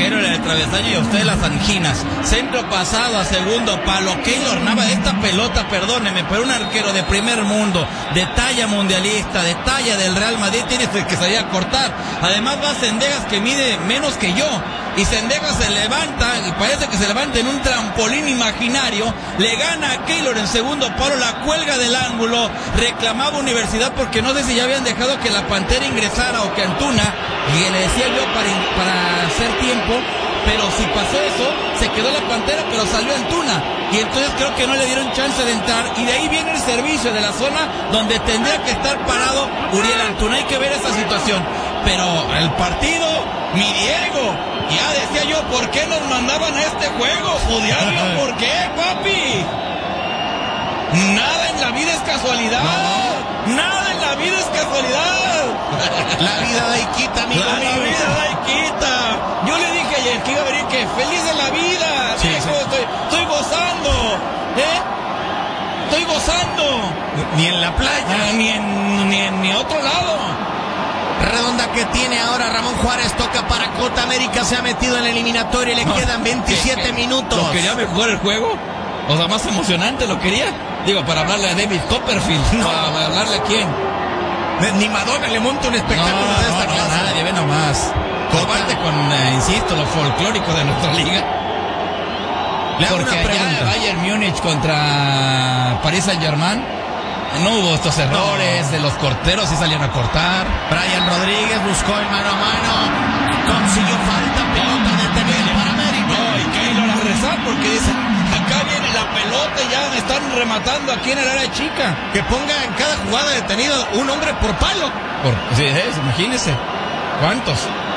Keylor en el travesaño y a usted las anginas. Centro pasado a segundo palo. Keylor Navas, esta pelota, perdóneme, pero un arquero de primer mundo, de talla mundialista, de talla del Real Madrid, tiene que salir a cortar. Además va Zendejas, que mide menos que yo. Y Zendejas se levanta, y parece que se levanta en un trampolín imaginario, le gana a Keylor en segundo palo, la cuelga del ángulo, reclamaba Universidad porque no sé si ya habían dejado que la Pantera ingresara o que Antuna, y le decía yo para hacer tiempo, pero si pasó eso, se quedó la Pantera, pero salió Antuna, y entonces creo que no le dieron chance de entrar, y de ahí viene el servicio de la zona donde tendría que estar parado Uriel Antuna. Hay que ver esa situación, pero el partido, mi Diego, ya decía yo, ¿por qué nos mandaban a este juego? Odiarlo, ¿por qué, papi? Nada en la vida es casualidad. No. Nada en la vida es casualidad. La vida da y quita, amigo. La vida da y quita. Yo le dije ayer que iba a venir que feliz de la vida. Sí, Viejo, sí. estoy gozando. Estoy gozando. Ni en la playa. Ni en otro lado. Redonda que tiene ahora Ramón Juárez, toca para Cota América, se ha metido en la eliminatoria y le quedan 27 minutos. ¿Lo quería mejor el juego? O sea, más emocionante lo quería. Digo, para hablarle a David Copperfield. No. ¿Para hablarle a quién? Ni Madonna le monta un espectáculo de esta clase. Nadie, ve nomás. Comparte con, insisto, lo folclórico de nuestra liga. Le hago porque una pregunta. allá Bayern Múnich contra Paris Saint-Germain no hubo estos errores de los corteros, sí salieron a cortar. Brian Rodríguez buscó el mano a mano, consiguió falta, pelota detenida para América. No, y Keylor a rezar porque dicen, acá viene la pelota y ya me están rematando aquí en el área chica. Que ponga en cada jugada detenida un hombre por palo. Sí, imagínese. ¿Cuántos?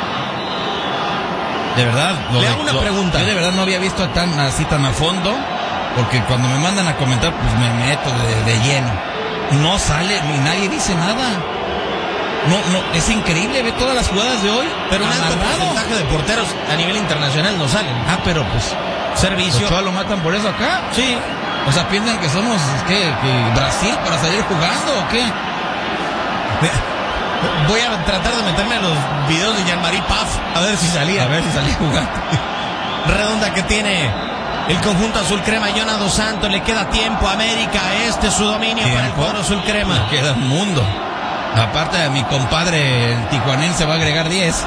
De verdad. Le hago una pregunta. Yo de verdad no había visto así tan a fondo, porque cuando me mandan a comentar, pues me meto de lleno. No sale, ni nadie dice nada. No, es increíble, ve todas las jugadas de hoy. Pero un alto porcentaje de porteros a nivel internacional no salen. Pero pues, servicio. ¿Ochoa lo matan por eso acá? Sí. O sea, piensan que somos, que Brasil para salir jugando o qué. Voy a tratar de meterme a los videos de Jean-Marie Paf, a ver si salía. A ver si salía jugando. Redonda que tiene el conjunto azul crema. Jonah Dos Santos, le queda tiempo a América. Este es su dominio para el cuadro azul crema. Le queda un mundo. Aparte de mi compadre el tijuanense va a agregar 10.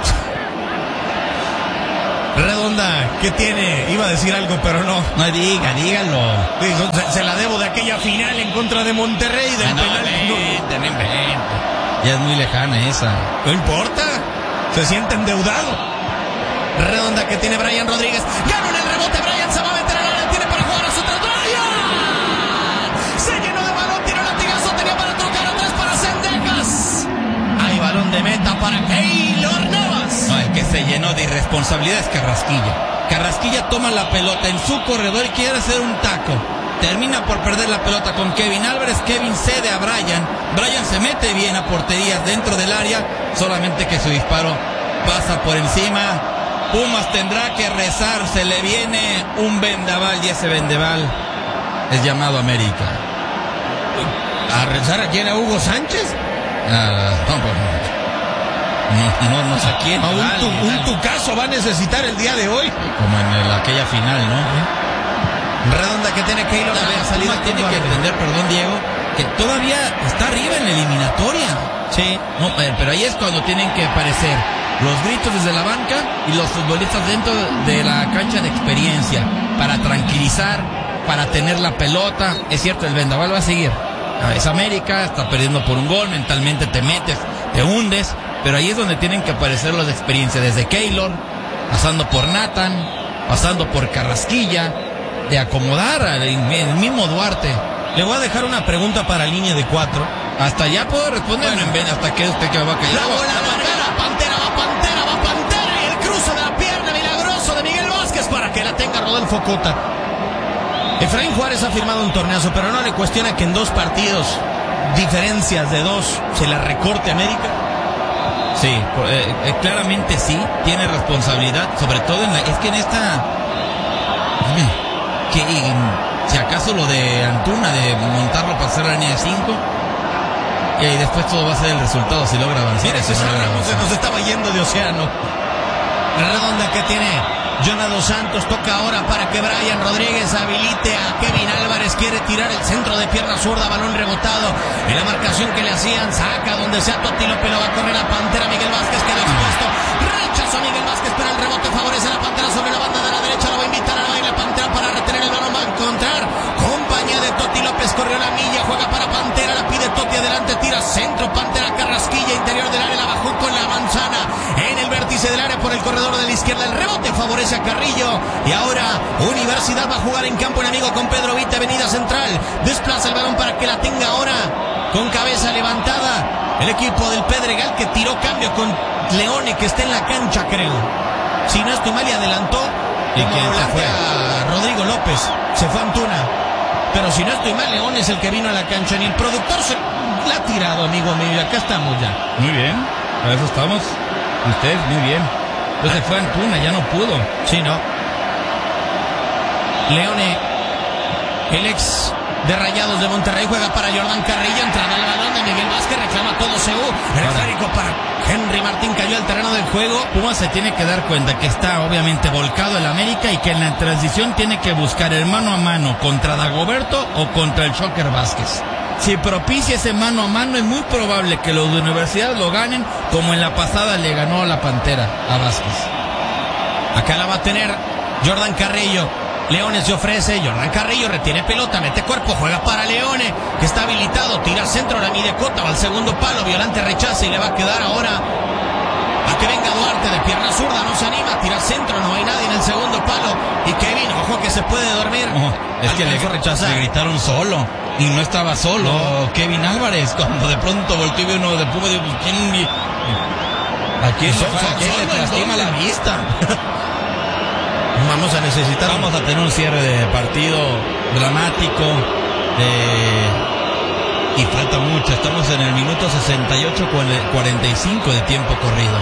Redonda, ¿qué tiene? Iba a decir algo, pero no. No, dígalo. Se la debo de aquella final en contra de Monterrey del penal. No invente. Ya es muy lejana esa. No importa. Se siente endeudado. Redonda que tiene Brian Rodríguez. Ganó en el rebote. Brian se va a meter al área. Tiene para jugar a su tras. ¡Brian! Se llenó de balón. Tiró latigazo. Tenía para tocar atrás para Zendejas. Hay balón de meta para Keylor Navas. No, el que se llenó de irresponsabilidad es Carrasquilla. Carrasquilla toma la pelota en su corredor y quiere hacer un taco. Termina por perder la pelota con Kevin Álvarez. Kevin cede a Brian. Brian se mete bien a porterías dentro del área. Solamente que su disparo pasa por encima. Pumas tendrá que rezar, se le viene un vendaval y ese vendaval es llamado América. ¿A rezar a quién? ¿A Hugo Sánchez? No sé a quién. Un tucazo va a necesitar el día de hoy. Como en aquella final, ¿no? Redonda que tiene Keylor. Pumas tiene que entender, perdón Diego, que todavía está arriba en la eliminatoria. Sí. No, pero ahí es cuando tienen que aparecer los gritos desde la banca y los futbolistas dentro de la cancha de experiencia para tranquilizar, para tener la pelota. Es cierto, el vendaval va a seguir. Es América, está perdiendo por un gol, mentalmente te metes, te hundes, pero ahí es donde tienen que aparecer los de experiencia, desde Keylor, pasando por Nathan, pasando por Carrasquilla, de acomodar al mismo Duarte. Le voy a dejar una pregunta para línea de 4. Hasta allá puedo responder, hasta que usted que va a caer. La bola marcada, Pantera, va Pantera y el cruce de la pierna milagroso de Miguel Vázquez para que la tenga Rodolfo Cota. Efraín Juárez ha firmado un torneazo, pero no le cuestiona que en 2 partidos, diferencias de 2, se la recorte América. Sí, claramente sí, tiene responsabilidad, sobre todo es que en esta, si acaso lo de Antuna, de montarlo para hacer la línea de 5, y ahí después todo va a ser el resultado si logra avanzar. Mire, se nos estaba yendo de océano. Redonda que tiene Jonah Dos Santos, toca ahora para que Brian Rodríguez habilite a Kevin Álvarez, quiere tirar el centro de pierna zurda, balón rebotado en la marcación que le hacían, saca donde sea Totti López, lo va a correr a Pantera, Miguel Vázquez quedó expuesto, rechazo a Miguel Vázquez, pero el rebote favorece a la Pantera sobre la banda de la derecha, lo va a invitar a la Pantera para retener el balón, va a encontrar compañía de Totti López, corrió la milla, juega para Pantera, la pide Totti adelante, tira centro, Pantera, Carrasquilla, interior del área, la bajó con la manzana en el vértice del área por el corredor de la izquierda, el rebote favorece a Carrillo y ahora Universidad va a jugar en campo enemigo con Pedro Vite, avenida central, desplaza el balón para que la tenga ahora con cabeza levantada el equipo del Pedregal, que tiró cambio con Leone, que está en la cancha, creo, si no estoy mal, y adelantó y como que se fue a Rodrigo López, se fue Antuna, pero si no estoy mal, Leone es el que vino a la cancha, ni el productor se la ha tirado, amigo mío, acá estamos ya. Muy bien, para eso estamos. Usted, muy bien. Entonces fue Antuna, ya no pudo. Sí, ¿no? Leone, el ex de Rayados de Monterrey, juega para Jordan Carrillo, entrada al balón de Miguel Vázquez, reclama todo Seúl, el esférico para Henry Martín, cayó al terreno del juego. Pumas se tiene que dar cuenta que está obviamente volcado el América y que en la transición tiene que buscar el mano a mano contra Dagoberto o contra el Shocker Vázquez. Si propicia ese mano a mano, es muy probable que los de Universidad lo ganen, como en la pasada le ganó a la Pantera a Vázquez. Acá la va a tener Jordan Carrillo. Leone se ofrece, Jordan Carrillo retiene pelota, mete cuerpo, juega para Leone, que está habilitado, tira centro, la mide Cota, va al segundo palo, Violante rechaza y le va a quedar ahora a que venga Duarte de pierna zurda, no se anima, tira centro, no hay nadie en el segundo palo, y Kevin, ojo que se puede dormir. Es que le gritaron solo, y no estaba solo, no. Kevin Álvarez, cuando de pronto volteó y vio uno de Puma, dijo, ¿quién? ¿A quién le lastima la vista? Vamos a necesitar. Vamos a tener un cierre de partido dramático. Y falta mucho. Estamos en el minuto 68 con el 45 de tiempo corrido.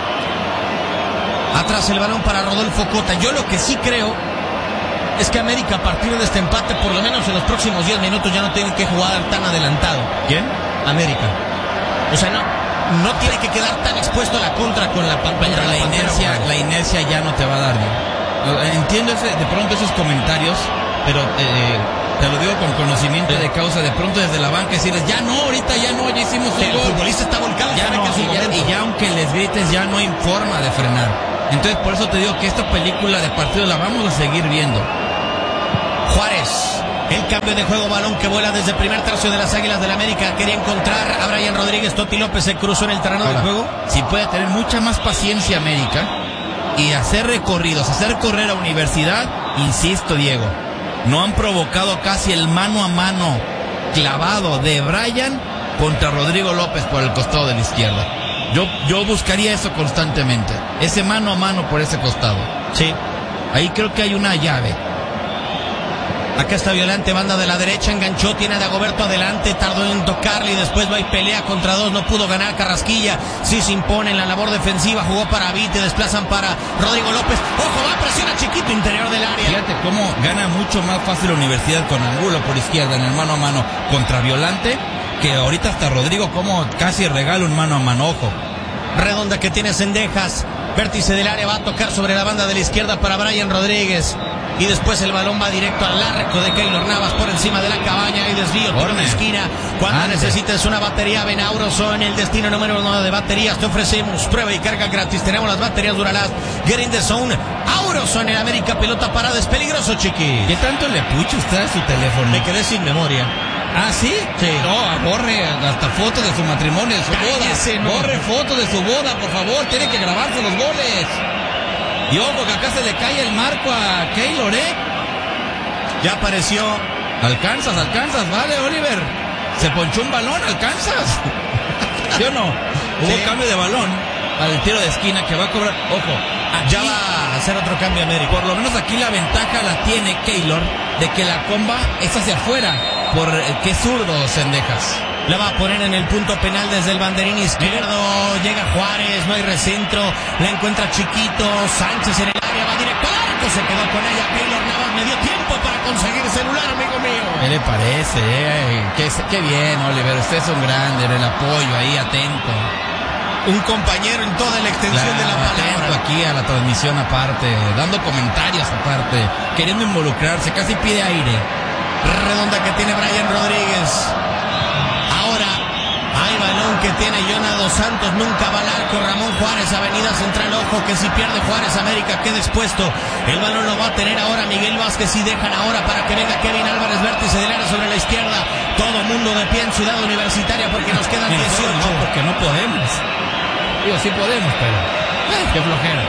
Atrás el balón para Rodolfo Cota. Yo lo que sí creo es que América, a partir de este empate, por lo menos en los próximos 10 minutos, ya no tiene que jugar tan adelantado. ¿Quién? América. O sea, no tiene que quedar tan expuesto a la contra con la Pantera. La inercia ya no te va a dar. Entiendo de pronto esos comentarios, pero te lo digo con conocimiento de causa, de pronto desde la banca decirles, ya no, ahorita ya no, ya hicimos un gol. El futbolista está volcado, ya no, y ya aunque les grites, ya no hay forma de frenar. Entonces por eso te digo que esta película de partido la vamos a seguir viendo. Juárez, el cambio de juego, balón que vuela desde el primer tercio de las Águilas del América, quería encontrar a Brian Rodríguez, Totti López se cruzó en el terreno del juego. Si puede tener mucha más paciencia América y hacer recorridos, hacer correr a Universidad, insisto, Diego, no han provocado casi el mano a mano clavado de Brian contra Rodrigo López por el costado de la izquierda. Yo buscaría eso constantemente, ese mano a mano por ese costado. Sí, ahí creo que hay una llave. Acá está Violante, banda de la derecha, enganchó, tiene a Dagoberto adelante, tardó en tocarle y después va y pelea contra dos, no pudo ganar Carrasquilla, sí se impone en la labor defensiva, jugó para Vite, desplazan para Rodrigo López, ojo, va, presiona Chiquito, interior del área. Fíjate cómo gana mucho más fácil la Universidad con Angulo por izquierda en el mano a mano contra Violante, que ahorita hasta Rodrigo como casi regala un mano a mano, ojo. Redonda que tiene Cendejas, vértice del área, va a tocar sobre la banda de la izquierda para Brian Rodríguez. Y después el balón va directo al arco de Keylor Navas por encima de la cabaña y desvío, tiro de esquina. Cuando necesites una batería, ven a Auroson, el destino número 1 de baterías. Te ofrecemos prueba y carga gratis. Tenemos las baterías Duralast. Get in the zone. Auroson en América, pelota parada, es peligroso, chiqui. ¿Qué tanto le pucha usted a su teléfono? Me quedé sin memoria. ¿Ah, sí? Sí. No, borre hasta fotos de su matrimonio, de su boda. No. Borre fotos de su boda, por favor. Tiene que grabarse los goles. Y ojo que acá se le cae el marco a Keylor, Ya apareció. Alcanzas, vale, Oliver. Se ponchó un balón, alcanzas. ¿Sí o no? Hubo cambio de balón al tiro de esquina que va a cobrar. Ojo, ya va a hacer otro cambio América. Por lo menos aquí la ventaja la tiene Keylor de que la comba es hacia afuera, por que zurdo Cendejas. La va a poner en el punto penal desde el banderín izquierdo. Llega Juárez, no hay recentro. La encuentra Chiquito. Sánchez en el área, va directo al arco. Se quedó con ella Keylor Navas. Me dio tiempo para conseguir celular, amigo mío. ¿Qué le parece? Qué bien, Oliver. Usted es un grande en el apoyo ahí, atento. un compañero en toda la extensión de la palabra. Aquí a la transmisión aparte, dando comentarios aparte, queriendo involucrarse, casi pide aire. Redonda que tiene Brian Rodríguez. Ahora hay balón que tiene Jonah Dos Santos, nunca va al arco. Ramón Juárez, avenida central, ojo que si pierde Juárez, América queda expuesto. El balón lo va a tener ahora Miguel Vázquez y dejan ahora para que venga Kevin Álvarez, vértice del área sobre la izquierda. Todo mundo de pie en Ciudad Universitaria porque nos quedan 18. No, porque no podemos. Digo, sí podemos, pero qué flojera.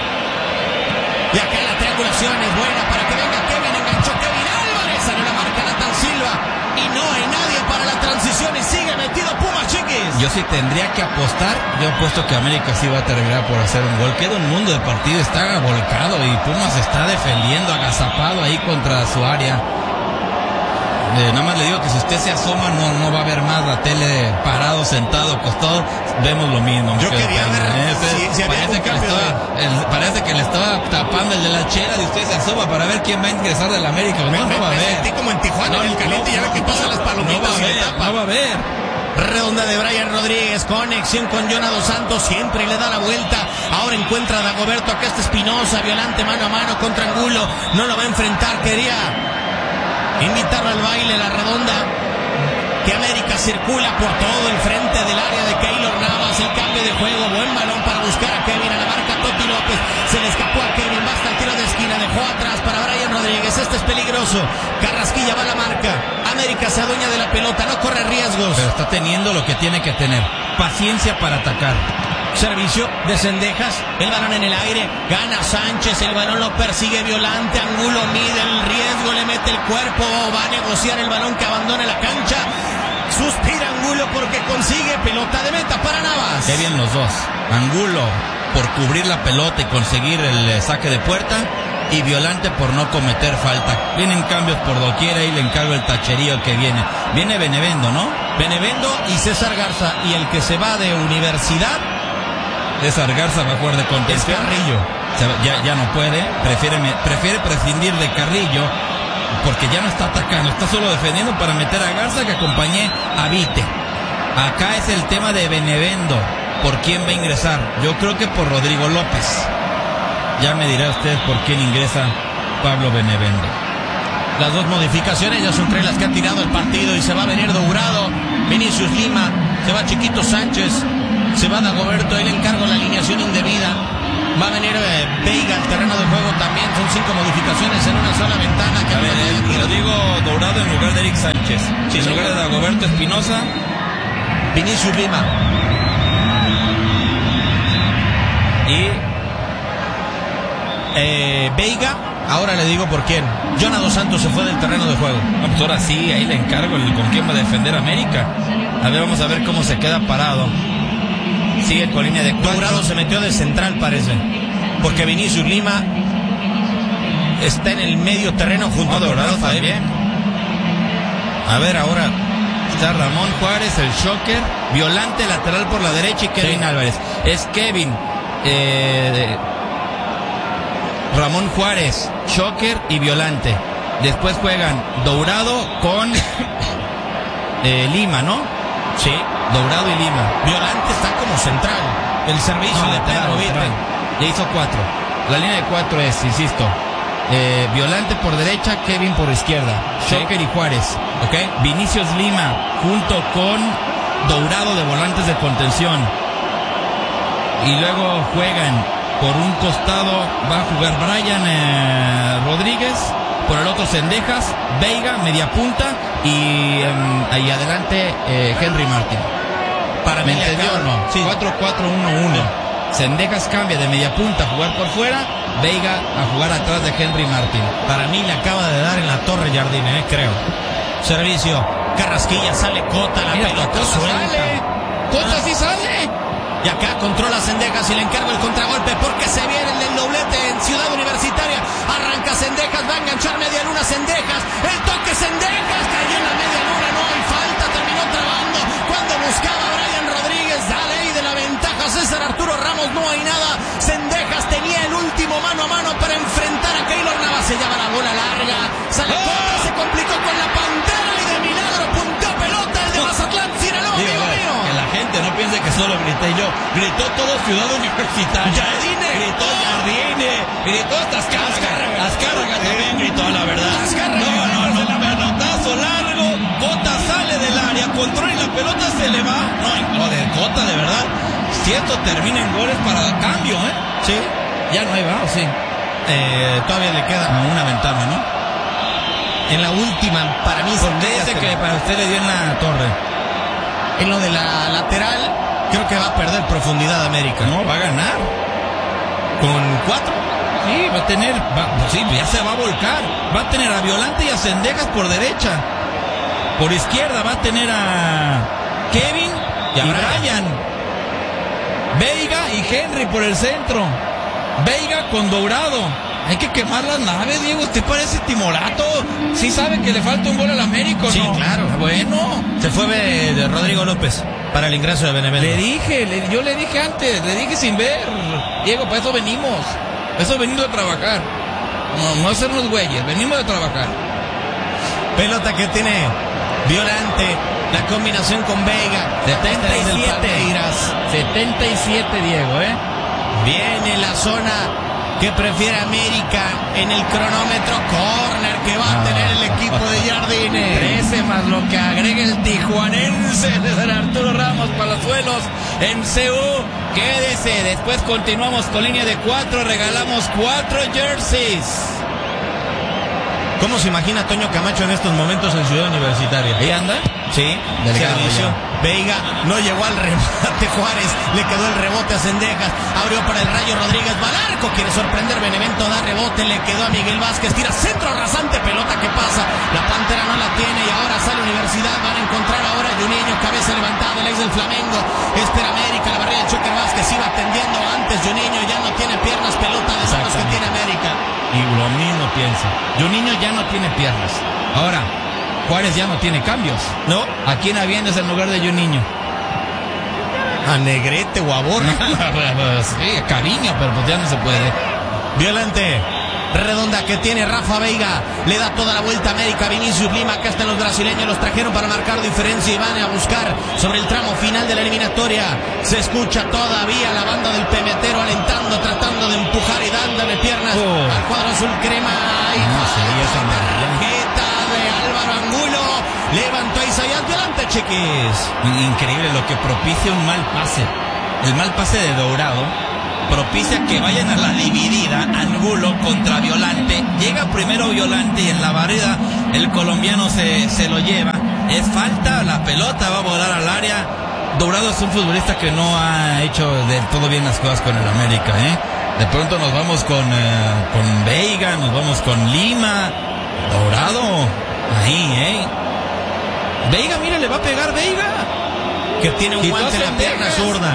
Y acá la triangulación es buena para que venga Kevin, enganchó Kevin Álvarez, salió la marca Nathan Silva y no hay nadie para la transición y sigue metido Pumas, chiquis. Yo sí tendría que apostar, yo apuesto que América sí va a terminar por hacer un gol. Queda un mundo de partido, está volcado y Pumas está defendiendo, agazapado ahí contra su área. Nada más le digo que si usted se asoma no va a ver más la tele parado, sentado, acostado, vemos lo mismo. Yo quería ver si parece que le estaba tapando el de la chela y usted se asoma para ver quién va a ingresar del América. No va a ver. Sentí como en Tijuana, en el caliente, ya ve que pasan las palomitas no va a ver. Redonda de Brian Rodríguez, conexión con Jonah Dos Santos, siempre le da la vuelta. Ahora encuentra a Dagoberto, acá está Espinosa, Violante mano a mano contra Angulo, no lo va a enfrentar, quería invitarlo al baile, la redonda, que América circula por todo el frente del área de Keylor Navas, el cambio de juego, buen balón para buscar a Kevin, a la marca Toti López, se le escapó a Kevin, basta el tiro de esquina, dejó atrás para Brian Rodríguez, este es peligroso, Carrasquilla va a la marca, América se adueña de la pelota, no corre riesgos. Pero está teniendo lo que tiene que tener, paciencia para atacar. Servicio de Cendejas, el balón en el aire, gana Sánchez, el balón lo persigue Violante, Angulo mide el riesgo, le mete el cuerpo, va a negociar el balón que abandona la cancha, suspira Angulo porque consigue pelota de meta para Navas. Qué bien los dos, Angulo por cubrir la pelota y conseguir el saque de puerta y Violante por no cometer falta. Vienen cambios por doquiera y le encargo el tacherío que viene Benevendo, ¿no? Benevendo y César Garza, y el que se va de Universidad César Garza va a jugar de contención. Es Carrillo. Ya no puede, prefiere prescindir de Carrillo porque ya no está atacando, está solo defendiendo para meter a Garza que acompañe a Vite. Acá es el tema de Benevendo, ¿por quién va a ingresar? Yo creo que por Rodrigo López. Ya me dirá usted por quién ingresa Pablo Benevendo. Las dos modificaciones ya son tres las que ha tirado el partido y se va a venir Dourado, Vinicius Lima, se va Chiquito Sánchez, se va Dagoberto, él encargo la alineación indebida. Va a venir Veiga al terreno de juego también. Son 5 modificaciones en una sola ventana. Que Rodrigo Dourado en lugar de Eric Sánchez. Sí, en lugar de Dagoberto Espinosa, Vinicius Lima. Y Veiga. Ahora le digo por quién. Jonah Dos Santos se fue del terreno de juego. No, pues ahora sí, ahí le encargo con quién va a defender América. A ver, vamos a ver cómo se queda parado. Sigue con línea de 4. Dourado se metió de central, parece. Porque Vinicius Lima está en el medio terreno junto a Dourado también. A ver, ahora está Ramón Juárez, el shocker. Violante lateral por la derecha y Kevin Álvarez. Es Kevin, Ramón Juárez, shocker y Violante. Después juegan Dourado con Lima, ¿no? Sí. Dourado y Lima. Violante está como central. El servicio de Pedro Vite. Ya hizo 4. La línea de 4 es, insisto, Violante por derecha, Kevin por izquierda, Shocker y Juárez. Okay. Vinicius Lima junto con Dourado de volantes de contención. Y luego juegan por un costado, va a jugar Brian Rodríguez. Por el otro Cendejas, Veiga, media punta y ahí adelante Henry Martin. Para ¿Me entendió o no? Sí. 4-4-1-1. Cendejas cambia de media punta a jugar por fuera, Veiga a jugar atrás de Henry Martin. Para mí le acaba de dar en la torre Jardine, creo. Servicio, Carrasquilla, sale Cota, la pelota suelta. Cota sí sale. Y acá controla Cendejas y le encargo el contragolpe porque se viene el del doblete en Ciudad Universitaria. Arranca Cendejas, va a enganchar media luna Cendejas. El toque Cendejas, cayó en la media luna, no hay falta, terminó trabando. Cuando buscaba a Brian Rodríguez, da ley de la ventaja César Arturo Ramos, no hay nada. Cendejas tenía el último mano a mano para enfrentar a Keylor Navas. Se llama la bola larga, sale Cota, se complicó con la Pantera y de milagro punteó pelota el de Mazatlán, Sinaloa, amigo mío. Que la gente no piense que solo grité yo, gritó todo Ciudad Universitaria. Jardine. Gritó Jardine, gritó hasta Azcárraga también gritó, la verdad. No, pelotazo largo, Cota sale del área, controla y la pelota se le va. No, de Cota, de verdad. Si esto termina en goles para cambio, Sí. Ya no hay, ¿va? ¿O sí? Todavía le queda Una ventana, ¿no? en la última, para mí. Dice que para usted le dio en la torre. En lo de la lateral, creo que va a perder profundidad América. No, va a ganar. Con 4. Sí, va a tener, sí, ya se va a volcar. Va a tener a Violante y a Cendejas por derecha. Por izquierda va a tener a Kevin y a Brian. Veiga y Henry por el centro. Veiga con Dourado. Hay que quemar las naves, Diego. Usted parece timorato. Sí sabe que le falta un gol al América, ¿no? Sí, claro. Bueno. Se fue de Rodrigo López para el ingreso de Benevento. Yo le dije antes, le dije sin ver. Diego, para eso venimos. Eso venimos de trabajar. No hacernos güeyes, venimos de trabajar. Pelota que tiene Violante, la combinación con Veiga. 77, 77, Diego, Viene la zona que prefiere América en el cronómetro. Corner que va a tener el equipo de Jardine. 13 más lo que agrega el tijuanense de Arturo Ramos Palazuelos en CU. Quédese, después continuamos con línea de 4, regalamos 4 jerseys. ¿Cómo se imagina Toño Camacho en estos momentos en Ciudad Universitaria? ¿Ahí anda? Sí, Delegado servicio. ya. Veiga no llegó al remate. Juárez le quedó el rebote a Cendejas. Abrió para el Rayo Rodríguez. Va al arco, quiere sorprender. Benevento da rebote. Le quedó a Miguel Vázquez. Tira centro rasante. Pelota que pasa. La Pantera no la tiene y ahora sale Universidad. Van a encontrar ahora a Juninho. Cabeza levantada. El ex del Flamengo. Espera América. La barrera de Choker Vázquez iba atendiendo antes. Juninho ya no tiene piernas. Pelota de manos que tiene América. Y lo mismo piensa. Juninho ya no tiene piernas. Ahora, Juárez ya no tiene cambios. ¿No? ¿A quién aviendas en lugar de Juninho? A Negrete o a Borja. Sí, a Cariño, pero pues ya no se puede. Violante. Redonda que tiene Rafa Veiga. Le da toda la vuelta a América. Vinicius Lima. Acá están los brasileños. Los trajeron para marcar diferencia y van a buscar sobre el tramo final de la eliminatoria. Se escucha todavía la banda del Pemetero alentando, tratando de empujar y dándole piernas al cuadro azul crema. Y tarjeta de Álvaro Angulo. Levantó a Isaías. Violante, chiquis. Increíble lo que propicia un mal pase. El mal pase de Dourado propicia que vayan a la dividida. Angulo contra Violante. Llega primero Violante y en la barrida el colombiano se lo lleva. Es falta, la pelota va a volar al área. Dourado es un futbolista que no ha hecho del todo bien las cosas con el América, De pronto nos vamos con Veiga, nos vamos con Lima. Dourado, ahí, Veiga, mire, le va a pegar Veiga. Que tiene un guante en la pierna zurda.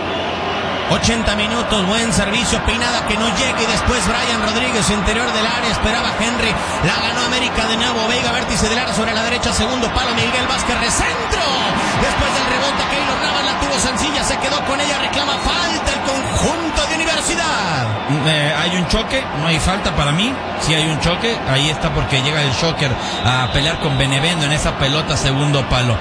80 minutos, buen servicio, peinada que no llega y después Brian Rodríguez, interior del área, esperaba Henry, la ganó América de nuevo, Veiga, vértice del área sobre la derecha, segundo palo, Miguel Vázquez, recentro, después del rebote, Keylor Navas la tuvo sencilla, se quedó con ella, reclama falta el conjunto de Universidad. Hay un choque, no hay falta para mí, sí hay un choque, ahí está porque llega el Shocker a pelear con Benevento en esa pelota, segundo palo.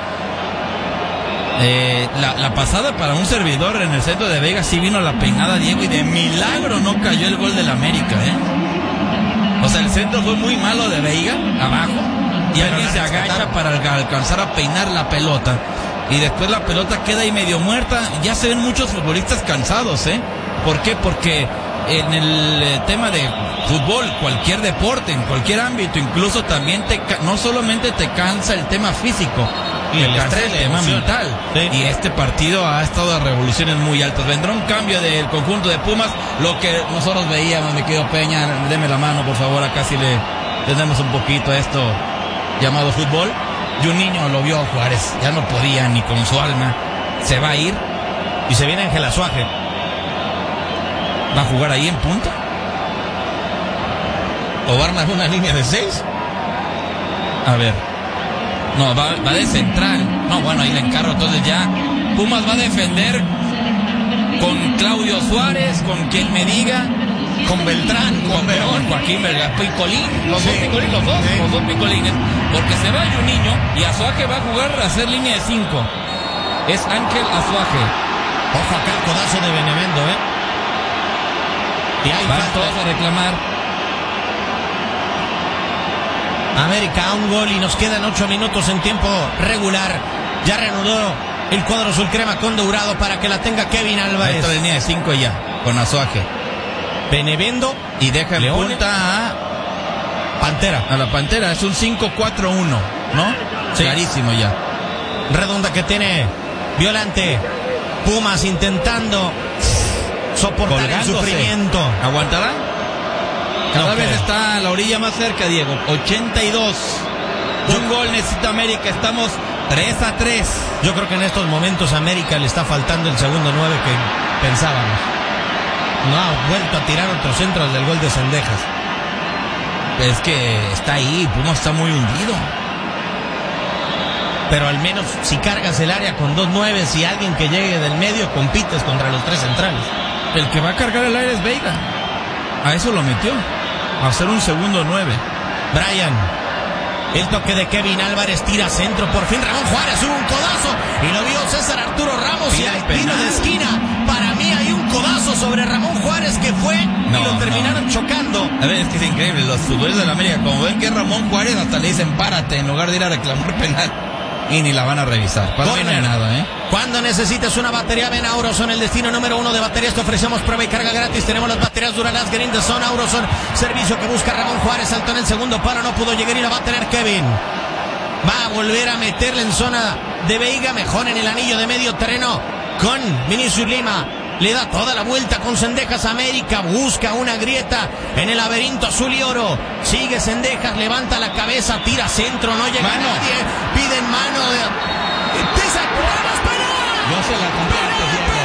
La pasada para un servidor en el centro de Veiga sí vino la peinada, Diego, y de milagro no cayó el gol del América, O sea, el centro fue muy malo de Veiga, abajo, y alguien se agacha para alcanzar a peinar la pelota. Y después la pelota queda ahí medio muerta. Ya se ven muchos futbolistas cansados, ¿Por qué? Porque en el tema de fútbol, cualquier deporte, en cualquier ámbito, incluso también no solamente te cansa el tema físico, y el estrés, el tema mental. Sí. Y este partido ha estado a revoluciones muy altas. Vendrá un cambio del conjunto de Pumas, lo que nosotros veíamos, mi querido Peña, deme la mano por favor, acá si le tenemos un poquito a esto llamado fútbol. Juninho lo vio Juárez, ya no podía ni con su alma, se va a ir. Y se viene Ángel Azuaje. ¿Va a jugar ahí en punta? ¿O va a armar una línea de 6? A ver. No, va de central. No, bueno, ahí le encargo. Entonces ya Pumas va a defender con Claudio Suárez, con quien me diga, con Beltrán, con Verón, Joaquín Vergara, Picolín, los dos Picolines, porque se va Juninho y Azuaje va a jugar a hacer línea de 5. Es Ángel Azuaje. Ojo acá el codazo de Benevendo, Y ahí van todos a reclamar. América a un gol y nos quedan 8 minutos en tiempo regular. Ya reanudó el cuadro azul crema con Dourado para que la tenga Kevin Álvarez. Esta línea de 5 ya, con Azuaje. Benevendo y deja en Leone, punta a Pantera. A la Pantera, es un 5-4-1, ¿no? Sí. Clarísimo ya. Redonda que tiene Violante. Pumas intentando soportar Colgándose. el sufrimiento. ¿Aguantará? Cada No vez creo. está la orilla más cerca, Diego. 82. Un gol necesita América. Estamos 3-3. Yo creo que en estos momentos a América le está faltando el segundo 9 que pensábamos. No ha vuelto a tirar otro centro del gol de Cendejas. Es que está ahí. Pumas está muy hundido. Pero al menos si cargas el área con 2 9s y alguien que llegue del medio, compites contra los 3 centrales. El que va a cargar el aire es Veiga. A eso lo metió. A hacer un segundo 9. Brian. El toque de Kevin Álvarez, tira centro, por fin Ramón Juárez, hubo un codazo y lo vio César Arturo Ramos y hay tiro de esquina. Para mí hay un codazo sobre Ramón Juárez que fue y lo terminaron chocando. A ver, es que es increíble, los futbolistas de la América, como ven que es Ramón Juárez, hasta le dicen párate en lugar de ir a reclamar penal. Y ni la van a revisar. Para mí no hay nada, Cuando necesites una batería, ven a Auroson, el destino número 1 de baterías. Te ofrecemos prueba y carga gratis. Tenemos las baterías Duralast Green de Zona Auroson. Servicio que busca Ramón Juárez. Saltó en el segundo palo, no pudo llegar y la va a tener Kevin. Va a volver a meterle en zona de Veiga. Mejor en el anillo de medio terreno con Vinicius Lima. Le da toda la vuelta con Cendejas. América busca una grieta en el laberinto azul y oro. Sigue Cendejas, levanta la cabeza, tira centro, no llega nadie. Piden mano de... Yo se la compré antes,